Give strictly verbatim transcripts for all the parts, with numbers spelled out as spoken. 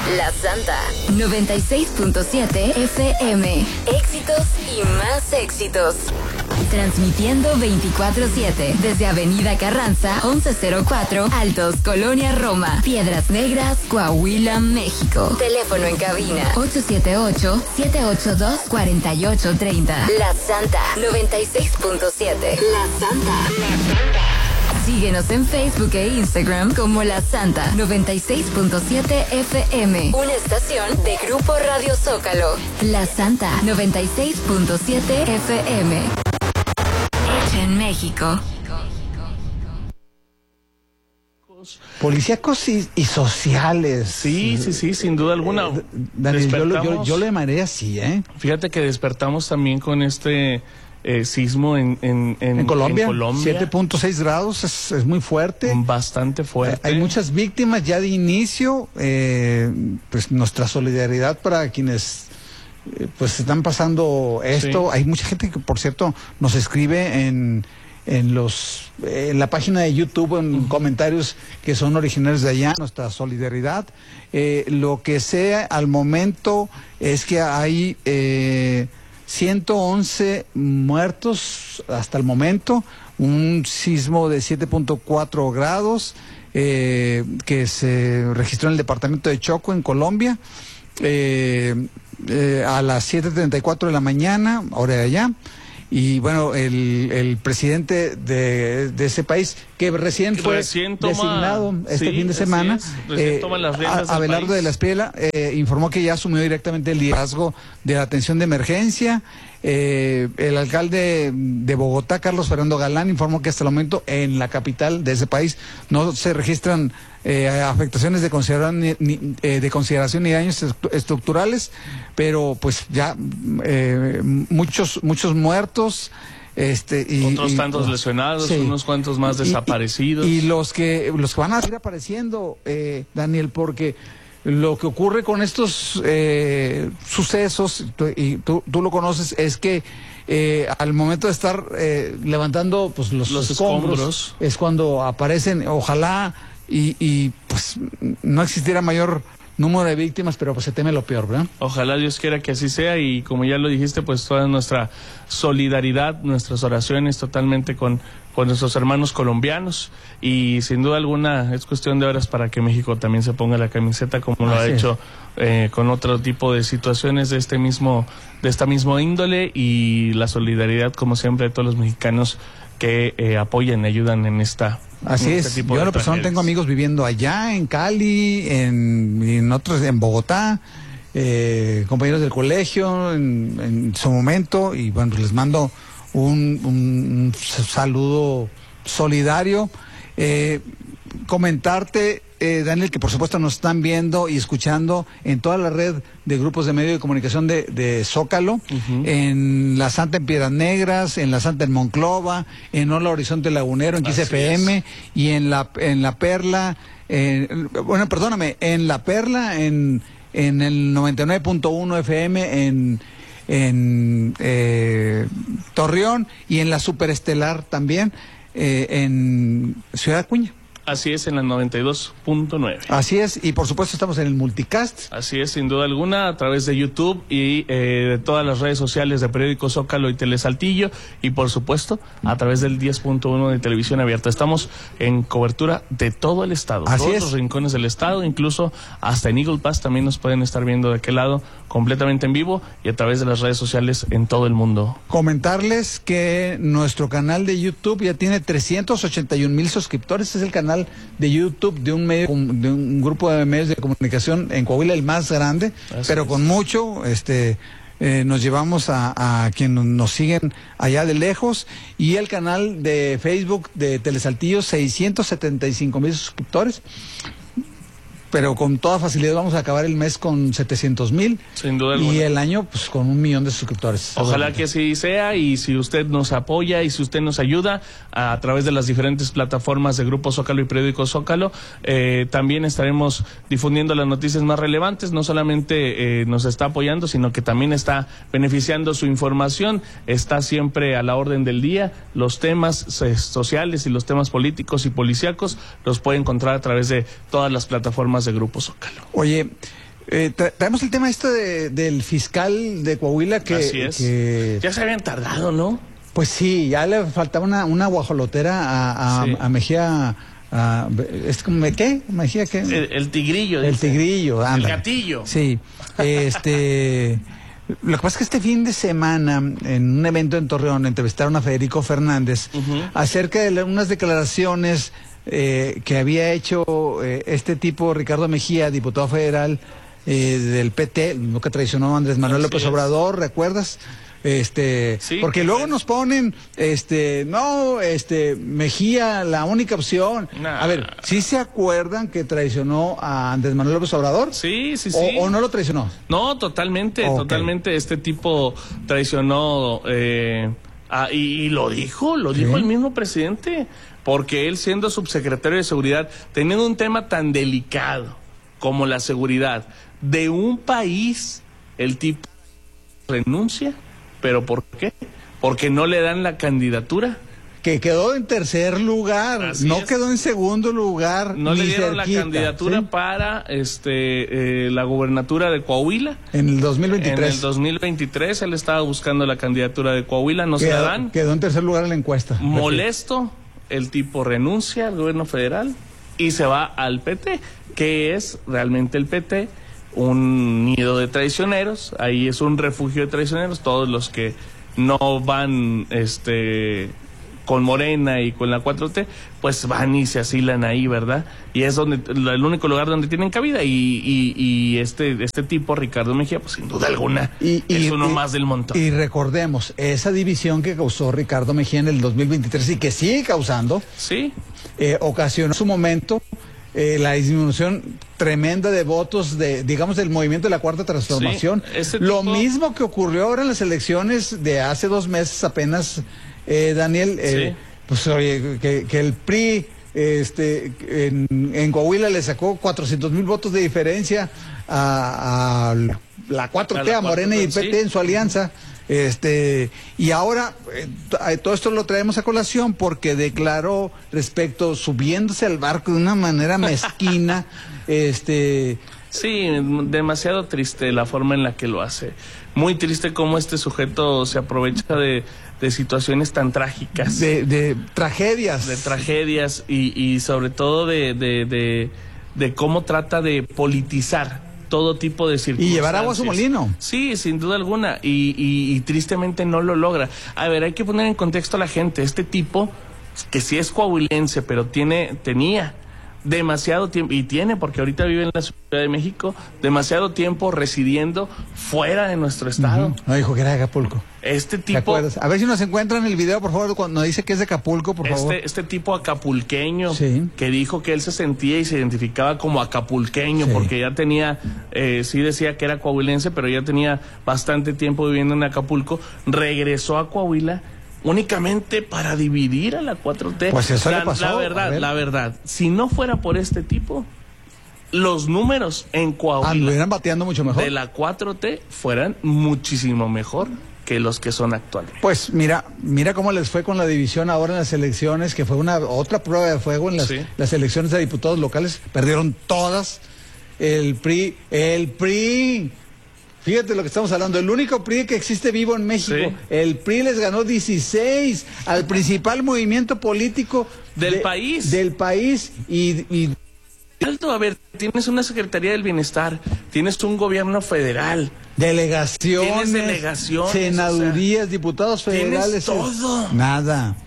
La Santa noventa y seis punto siete F M. Éxitos y más éxitos. Transmitiendo veinticuatro siete desde Avenida Carranza once cero cuatro, Altos, Colonia Roma, Piedras Negras, Coahuila, México. Teléfono en cabina ocho siete ocho, siete ocho dos, cuatro ocho tres cero. La Santa noventa y seis punto siete. La Santa. La Santa. Síguenos en Facebook e Instagram como La Santa noventa y seis punto siete F M. Una estación de Grupo Radio Zócalo. La Santa noventa y seis punto siete F M. Hecha en México. Policíacos y, y sociales. Sí, sí, sí, sin duda alguna. Eh, Daniel, yo, lo- yo, yo lo llamaré así, ¿eh? Fíjate que despertamos también con este eh, sismo en, en, en, En Colombia, en Colombia. siete punto seis grados, es, es muy fuerte. Bastante fuerte. Eh, Hay muchas víctimas ya de inicio. Eh, pues nuestra solidaridad para quienes eh, pues están pasando esto. Sí. Hay mucha gente que, por cierto, nos escribe en en los eh, en la página de YouTube, en uh-huh. comentarios que son originarios de allá, nuestra solidaridad. Eh, lo que sé al momento es que hay eh, ciento once muertos hasta el momento, un sismo de siete punto cuatro grados eh, que se registró en el departamento de Choco, en Colombia, eh, eh, a las siete treinta y cuatro de la mañana, hora de allá. Y bueno, el, el presidente de, de ese país, que recién fue Recién toma- designado este sí, fin de así semana, es. Recién toma las riendas del Abelardo país. de la Espriella, eh, informó que ya asumió directamente el liderazgo de la atención de emergencia. Eh, el alcalde de Bogotá, Carlos Fernando Galán, informó que hasta el momento en la capital de ese país no se registran eh, afectaciones de consideración ni, ni, eh, de consideración ni daños estru- estructurales, pero pues ya eh, muchos muchos muertos. Este, y, Otros y- tantos lesionados, sí. unos cuantos más Y- y- desaparecidos. Y, los que los que van a ir apareciendo, eh, Daniel, porque lo que ocurre con estos eh, sucesos, tú- y tú, tú lo conoces, es que eh, al momento de estar eh, levantando pues los, Los escombros, escombros. es cuando aparecen, ojalá y, y pues no existiera mayor número de víctimas, pero pues se teme lo peor, ¿verdad? Ojalá Dios quiera que así sea, y como ya lo dijiste, pues toda nuestra solidaridad, nuestras oraciones totalmente con, con nuestros hermanos colombianos, y sin duda alguna es cuestión de horas para que México también se ponga la camiseta, como lo ha Así es. hecho eh, con otro tipo de situaciones de este mismo, de esta misma índole, y la solidaridad, como siempre, de todos los mexicanos que eh, apoyan y ayudan en esta Así en es. este tipo Yo de a la persona tragedias. tengo amigos viviendo allá, en Cali, en, en otros, en Bogotá, eh, compañeros del colegio en, en su momento, y bueno, pues les mando un, un saludo solidario. Eh, comentarte, eh, Daniel, que por supuesto nos están viendo y escuchando en toda la red de grupos de medios de comunicación de, de Zócalo, Uh-huh. en La Santa en Piedras Negras, en La Santa en Monclova, en Hola Horizonte Lagunero, en Kiss Así F M, y en la en la Perla, en- bueno, perdóname, en La Perla, en en el noventa y nueve punto uno F M, en en eh, Torreón, y en la Superestelar también, eh, en Ciudad Acuña. Así es, en la noventa y dos punto nueve. Así es, y por supuesto estamos en el multicast. Así es, sin duda alguna, a través de YouTube y eh, de todas las redes sociales de Periódico Zócalo y Telesaltillo, y por supuesto a través del diez punto uno de Televisión Abierta. Estamos en cobertura de todo el estado, Así todos es. los rincones del estado, incluso hasta en Eagle Pass también nos pueden estar viendo de aquel lado, completamente en vivo, y a través de las redes sociales en todo el mundo. Comentarles que nuestro canal de YouTube ya tiene trescientos ochenta y un mil suscriptores. Es el canal de YouTube de un medio, de un grupo de medios de comunicación en Coahuila, el más grande, Así pero es. con mucho, este, eh, nos llevamos a, a quienes nos siguen allá de lejos, y el canal de Facebook de Telesaltillo, seiscientos setenta y cinco mil suscriptores. Pero con toda facilidad vamos a acabar el mes con setecientos mil, Sin duda y alguna. el año pues con un millón de suscriptores. Ojalá que así sea, y si usted nos apoya y si usted nos ayuda a, a través de las diferentes plataformas de Grupo Zócalo y Periódico Zócalo, eh, también estaremos difundiendo las noticias más relevantes. No solamente eh, nos está apoyando, sino que también está beneficiando su información, está siempre a la orden del día. Los temas eh, sociales y los temas políticos y policíacos los puede encontrar a través de todas las plataformas de Grupo Zócalo. Oye, Eh, tra traemos el tema esto de, del fiscal de Coahuila que... Así es. Que, ya se habían tardado, ¿no? Pues sí, ya le faltaba una, una guajolotera a, a, sí. a Mejía... A, ¿es como, ¿qué? ¿Mejía qué? El, el tigrillo. El dice. tigrillo, anda. El gatillo. Sí, este... Lo que pasa es que este fin de semana, en un evento en Torreón, entrevistaron a Federico Fernández uh-huh. acerca de unas declaraciones eh, que había hecho eh, este tipo, Ricardo Mejía, diputado federal eh, del P T, lo que traicionó a Andrés Manuel López Obrador, ¿recuerdas? Este, sí, porque luego nos ponen, este, no, este, Mejía, la única opción. Nah. A ver, ¿sí se acuerdan que traicionó a Andrés Manuel López Obrador? Sí, sí, sí. ¿O, o no lo traicionó? No, totalmente, okay. totalmente. Este tipo traicionó, eh, a, y, y lo dijo, lo ¿Sí? dijo el mismo presidente, porque él siendo subsecretario de Seguridad, teniendo un tema tan delicado como la seguridad de un país, el tipo renuncia. ¿Pero por qué? Porque no le dan la candidatura. Que quedó en tercer lugar, Así no es. quedó en segundo lugar. No ni le dieron cerquita, la candidatura ¿sí? para este eh, la gobernatura de Coahuila. En el dos mil veintitrés. En el dos mil veintitrés él estaba buscando la candidatura de Coahuila, no quedó, se la dan. Quedó en tercer lugar en la encuesta. Molesto, el tipo renuncia al gobierno federal y se va al P T. ¿Qué es realmente el P T? Un nido de traicioneros, ahí es un refugio de traicioneros, todos los que no van este con Morena y con la cuatro T, pues van y se asilan ahí, ¿verdad? Y es donde el único lugar donde tienen cabida, y, y, y este este tipo, Ricardo Mejía, pues sin duda alguna y, y, es uno y, más del montón. Y recordemos, esa división que causó Ricardo Mejía en el dos mil veintitrés y que sigue causando, sí, eh, ocasionó en su momento Eh, la disminución tremenda de votos de, digamos, del movimiento de la Cuarta Transformación. Sí, lo tipo... mismo que ocurrió ahora en las elecciones de hace dos meses apenas, eh, Daniel, eh, sí. pues oye, que, que el P R I este, en, en Coahuila le sacó cuatrocientos mil votos de diferencia a, a la cuatro T, a, a Morena y P T sí. en su alianza. Este, y ahora eh, todo esto lo traemos a colación porque declaró respecto, subiéndose al barco de una manera mezquina, este... Sí, demasiado triste la forma en la que lo hace. Muy triste cómo este sujeto se aprovecha de, de situaciones tan trágicas. De, de tragedias. De tragedias y, y sobre todo de, de, de, de cómo trata de politizar todo tipo de circunstancias. Y llevar agua a su molino. Sí, sin duda alguna. Y, y, y tristemente no lo logra. A ver, hay que poner en contexto a la gente. Este tipo, que sí es coahuilense, pero tiene, tenía demasiado tiempo, y tiene, porque ahorita vive en la Ciudad de México, demasiado tiempo residiendo fuera de nuestro estado. Uh-huh. No dijo que era de Acapulco. Este tipo... A ver si nos encuentran el video, por favor, cuando dice que es de Acapulco, por este, favor. Este tipo acapulqueño, sí. que dijo que él se sentía y se identificaba como acapulqueño, sí. porque ya tenía, eh, sí decía que era coahuilense, pero ya tenía bastante tiempo viviendo en Acapulco, regresó a Coahuila únicamente para dividir a la cuatro T. Pues eso la, le pasó. La verdad, la verdad, si no fuera por este tipo, los números en Coahuila anduvieran bateando mucho mejor de la cuatro T fueran muchísimo mejor que los que son actuales. Pues mira, mira cómo les fue con la división ahora en las elecciones, que fue una otra prueba de fuego en las, sí. las elecciones de diputados locales, perdieron todas. El P R I, el P R I, fíjate lo que estamos hablando, el único P R I que existe vivo en México, sí. el P R I les ganó dieciséis al principal movimiento político del de, país. Del país y, y... Alto, a ver, tienes una Secretaría del Bienestar, tienes un gobierno federal, delegaciones, delegaciones senadurías, o sea, diputados federales, todo. Nada,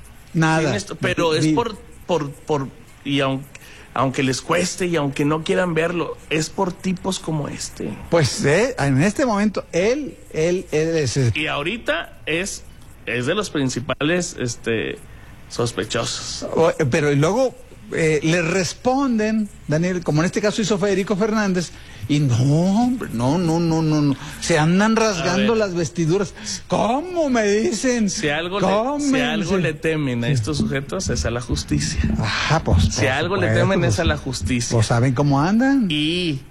nada. Pero es por, por, por, y aunque, aunque les cueste y aunque no quieran verlo, es por tipos como este. Pues eh, en este momento él, él, él es. Y ahorita es, es de los principales, este, sospechosos. Pero y luego eh, le responden, Daniel, como en este caso hizo Federico Fernández, y no, hombre, no, no, no, no, no, se andan rasgando las vestiduras. ¿Cómo me dicen? Si algo, le, si algo le temen a estos sujetos es a la justicia. Ajá, pues. Si algo le temen es a la justicia. Pues saben cómo andan. Y,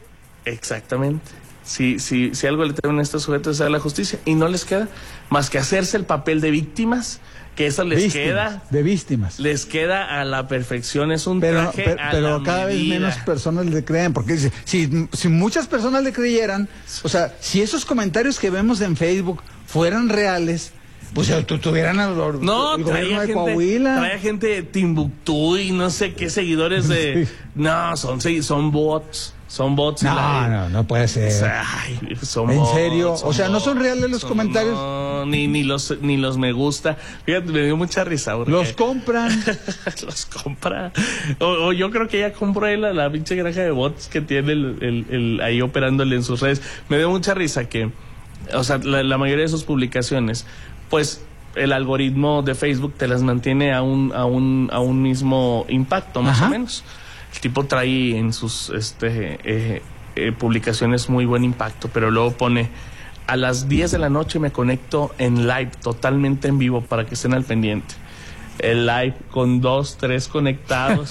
exactamente. Si, si, si algo le temen a estos sujetos es a la justicia. Y no les queda más que hacerse el papel de víctimas, que eso les víctimas, queda. De víctimas. Les queda a la perfección, es un pero, traje pero, a pero la cada medida. vez menos personas le creen, porque si, si, si muchas personas le creyeran, o sea, si esos comentarios que vemos en Facebook fueran reales, pues tu, tuvieran el, no, el traía gobierno de gente, Coahuila. Traía gente de Timbuktu y no sé qué seguidores de... Sí. No, son, son bots. Son bots. No, la, no, no puede ser. O sea, ay, son ¿En bots, serio? Son o sea, ¿no son reales los son, comentarios? No, ni, ni, los, ni los me gusta. Fíjate, me dio mucha risa. Porque... Los compran. los compra. O, o yo creo que ella compró ahí la, la pinche granja de bots que tiene el, el, el, ahí operándole en sus redes. Me dio mucha risa que, o sea, la, la mayoría de sus publicaciones, pues... el algoritmo de Facebook te las mantiene a un a un a un mismo impacto, más Ajá. o menos. El tipo trae en sus este eh, eh, publicaciones muy buen impacto, pero luego pone: a las diez de la noche me conecto en live, totalmente en vivo, para que estén al pendiente. El live con dos, tres conectados,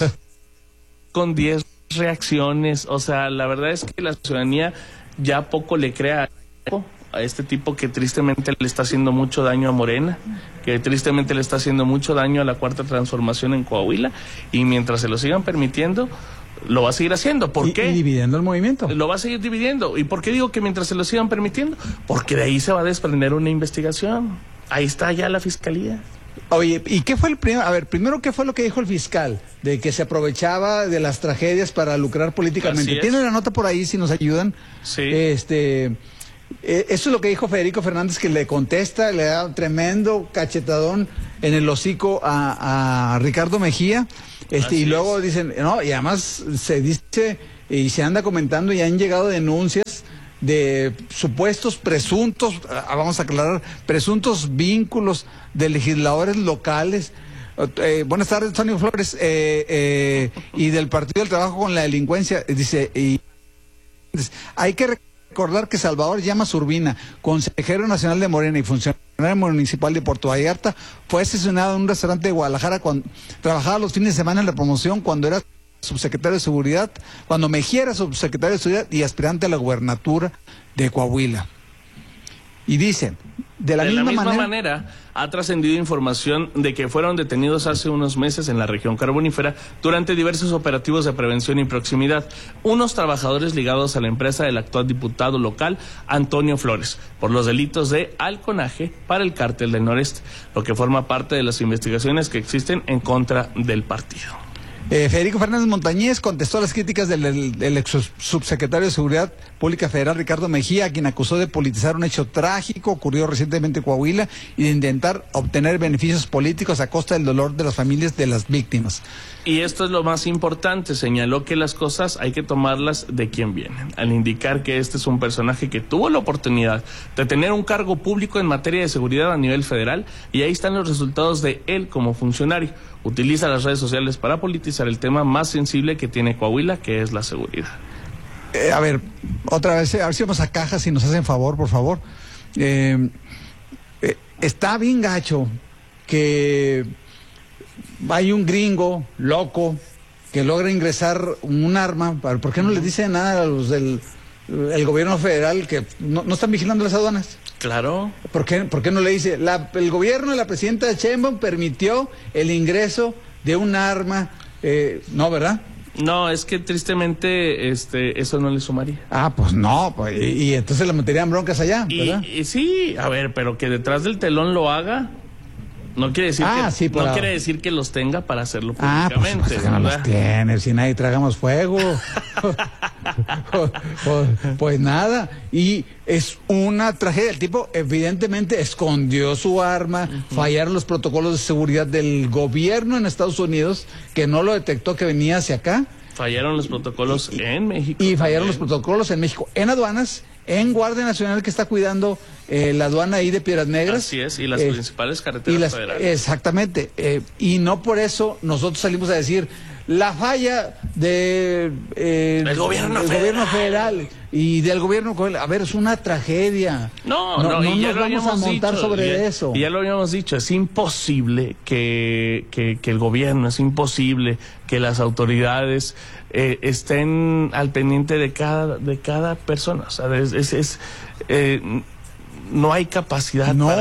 con diez reacciones. O sea, la verdad es que la ciudadanía ya poco le crea a este tipo que tristemente le está haciendo mucho daño a Morena, que tristemente le está haciendo mucho daño a la Cuarta Transformación en Coahuila, y mientras se lo sigan permitiendo, lo va a seguir haciendo. ¿Por y, qué? Y dividiendo el movimiento. Lo va a seguir dividiendo. ¿Y por qué digo que mientras se lo sigan permitiendo? Porque de ahí se va a desprender una investigación. Ahí está ya la fiscalía. Oye, ¿y qué fue el primero? A ver, primero, ¿qué fue lo que dijo el fiscal? De que se aprovechaba de las tragedias para lucrar políticamente. ¿Tiene la nota por ahí, si nos ayudan? Sí. Este... Eh, eso es lo que dijo Federico Fernández, que le contesta, le da un tremendo cachetadón en el hocico a, a Ricardo Mejía, este, y luego es. dicen, no, y además se dice y se anda comentando y han llegado denuncias de supuestos presuntos, vamos a aclarar, presuntos vínculos de legisladores locales. Eh, buenas tardes, Antonio Flores, eh, eh, y del Partido del Trabajo con la Delincuencia, dice, y hay que recordar que Salvador Llamas Urbina, consejero nacional de Morena y funcionario municipal de Puerto Vallarta, fue asesinado en un restaurante de Guadalajara cuando trabajaba los fines de semana en la promoción, cuando era subsecretario de Seguridad, cuando Mejía era subsecretario de Seguridad y aspirante a la gubernatura de Coahuila. Y dice, de la, de misma, la misma manera, manera ha trascendido información de que fueron detenidos hace unos meses en la región carbonífera durante diversos operativos de prevención y proximidad unos trabajadores ligados a la empresa del actual diputado local Antonio Flores por los delitos de halconaje para el cártel del Noreste, lo que forma parte de las investigaciones que existen en contra del partido. Eh, Federico Fernández Montañez contestó las críticas del, del, del ex subsecretario de Seguridad Pública Federal Ricardo Mejía, a quien acusó de politizar un hecho trágico ocurrido recientemente en Coahuila y de intentar obtener beneficios políticos a costa del dolor de las familias de las víctimas. Y esto es lo más importante, señaló que las cosas hay que tomarlas de quien vienen, al indicar que este es un personaje que tuvo la oportunidad de tener un cargo público en materia de seguridad a nivel federal, y ahí están los resultados de él como funcionario. Utiliza las redes sociales para politizar el tema más sensible que tiene Coahuila, que es la seguridad. Eh, a ver, otra vez, a ver si vamos a caja, si nos hacen favor, por favor. Eh, eh, está bien gacho que hay un gringo loco que logra ingresar un arma. ¿Por qué no les dice nada a los del el gobierno federal que no, no están vigilando las aduanas? Claro. ¿Por qué, por qué no le dice? La, el gobierno de la presidenta Sheinbaum permitió el ingreso de un arma, eh, ¿no, verdad? No, es que tristemente este eso no le sumaría. Ah, pues no, pues, y, y entonces le meterían broncas allá, ¿verdad? Y, y sí, a ver, pero que detrás del telón lo haga, no quiere decir ah, que sí, no la... quiere decir que los tenga para hacerlo ah, públicamente. Pues, pues no los tiene, si nadie tragamos fuego. pues, pues, pues nada, y es una tragedia. El tipo evidentemente escondió su arma, uh-huh. fallaron los protocolos de seguridad del gobierno en Estados Unidos, que no lo detectó que venía hacia acá. Fallaron los protocolos y, en México. Y fallaron también. los protocolos en México, en aduanas, en Guardia Nacional, que está cuidando eh, la aduana ahí de Piedras Negras. Así es, y las eh, principales carreteras y las, federales. Exactamente, eh, y no por eso nosotros salimos a decir la falla de eh, el gobierno, del federal. gobierno federal y del gobierno, a ver, es una tragedia. No, no, no, no y ya nos lo vamos a montar dicho, sobre ya, eso. Y ya lo habíamos dicho, es imposible que, que, que el gobierno, es imposible que las autoridades eh, estén al pendiente de cada, de cada persona. O sea, es, es, es eh, no hay capacidad no, para,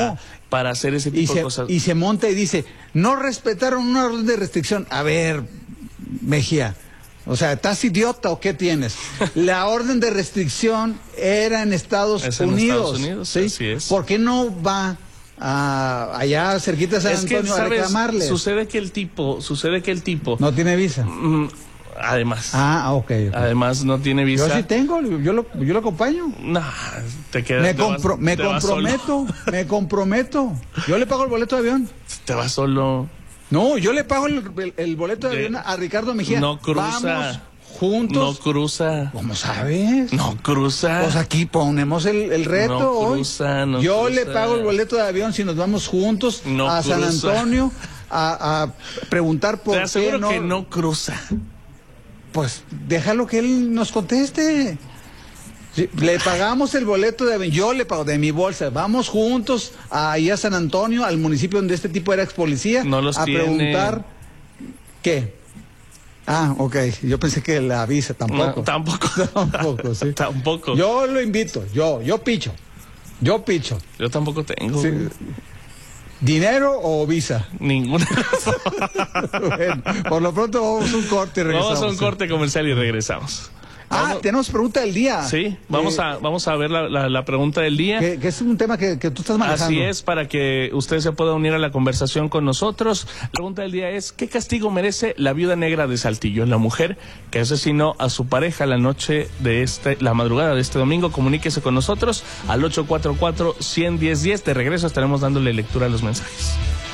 para hacer ese tipo y de se, cosas. Y se monta y dice, no respetaron una orden de restricción. A ver, Mejía, o sea, ¿estás idiota o qué tienes? La orden de restricción era en Estados Es en Unidos. Estados Unidos, ¿sí? así es. ¿Por qué no va a, allá cerquita de San Es que, Antonio a ¿sabes? reclamarle? Sucede que el tipo, sucede que el tipo... No tiene visa. Mm, además. Ah, ok. okay. Además no tiene visa. Yo sí tengo, yo lo, yo lo acompaño. No, te quedas... Me, te vas- compro, me te vas comprometo, me comprometo. Yo le pago el boleto de avión. solo. Te vas solo. No, yo le pago el, el- el boleto de De- avión a Ricardo Mejía. No cruza. Vamos No juntos. cruza. ¿Cómo sabes? No cruza. Pues aquí ponemos el, el reto No hoy. cruza, no Yo cruza. le pago el boleto de avión si nos vamos juntos No a San cruza. Antonio a, a preguntar por Te qué aseguro no. que no cruza. Pues déjalo que él nos conteste. Sí, le pagamos el boleto de avión, yo le pago de mi bolsa, vamos juntos ahí a San Antonio, al municipio donde este tipo era ex policía, No los a tiene. preguntar qué. Ah, ok, yo pensé que la visa tampoco. No, tampoco. Tampoco, sí. Tampoco. Yo lo invito, yo, yo picho, yo picho. Yo tampoco tengo. Sí. ¿Dinero o visa? Ninguna. Bueno, por lo pronto vamos a un corte y regresamos. Vamos a un corte comercial y regresamos. Ah, Vamos- tenemos pregunta del día. Sí, vamos Eh, a vamos a ver la, la, la pregunta del día. Que, que es un tema que, que tú estás manejando. Así es, para que usted se pueda unir a la conversación con nosotros. La pregunta del día es, ¿qué castigo merece la viuda negra de Saltillo? La mujer que asesinó a su pareja la noche de este, la madrugada de este domingo. Comuníquese con nosotros al ocho cuatro cuatro, uno cero uno cero. De regreso estaremos dándole lectura a los mensajes.